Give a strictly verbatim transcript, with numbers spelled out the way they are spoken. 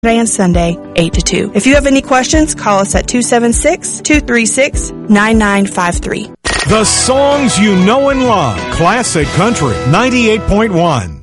and Sunday, eight to two. If you have any questions, call us at two seven six, two three six, nine nine five three. The songs you know and love. Classic Country ninety-eight point one.